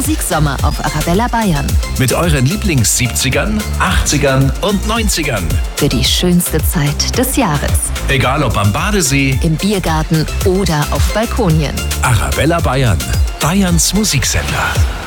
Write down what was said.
Musiksommer auf Arabella Bayern. Mit euren Lieblings-70ern, 80ern und 90ern. Für die schönste Zeit des Jahres. Egal ob am Badesee, Im Biergarten oder auf Balkonien. Arabella Bayern, Bayerns Musiksender.